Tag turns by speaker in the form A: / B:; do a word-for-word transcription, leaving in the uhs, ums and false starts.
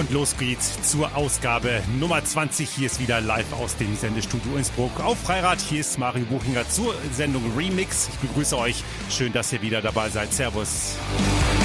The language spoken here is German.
A: Und los geht's zur Ausgabe Nummer zwanzig. Hier ist wieder live aus dem Sendestudio Innsbruck auf Freirad. Hier ist Mario Buchinger zur Sendung Remix. Ich begrüße euch. Schön, dass ihr wieder dabei seid. Servus.